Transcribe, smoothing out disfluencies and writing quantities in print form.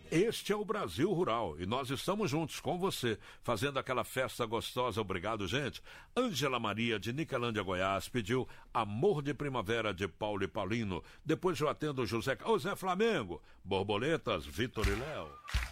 Este é o Brasil Rural e nós estamos juntos com você, fazendo aquela festa gostosa. Obrigado, gente. Ângela Maria, de Niquelândia, Goiás, pediu Amor de Primavera, de Paulo e Paulino. Depois eu atendo o José... Ô, Zé Flamengo, Borboletas, Vitor e Léo.